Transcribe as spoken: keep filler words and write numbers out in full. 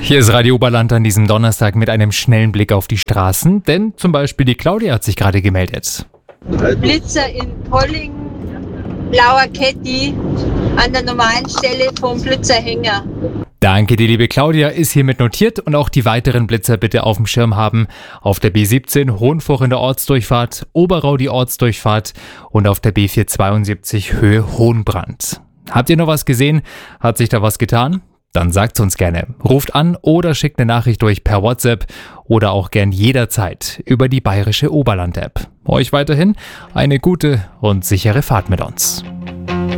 Hier ist Radio Oberland an diesem Donnerstag mit einem schnellen Blick auf die Straßen, denn zum Beispiel die Claudia hat sich gerade gemeldet. Blitzer in Polling, blauer Ketti an der normalen Stelle vom Blitzerhänger. Danke, die liebe Claudia ist hiermit notiert und auch die weiteren Blitzer bitte auf dem Schirm haben. Auf der B siebzehn Hohenfoch in der Ortsdurchfahrt, Oberau die Ortsdurchfahrt und auf der B vierhundertzweiundsiebzig Höhe Hohenbrand. Habt ihr noch was gesehen? Hat sich da was getan? Dann sagt's uns gerne. Ruft an oder schickt eine Nachricht durch per WhatsApp oder auch gern jederzeit über die Bayerische Oberland-App. Euch weiterhin eine gute und sichere Fahrt mit uns.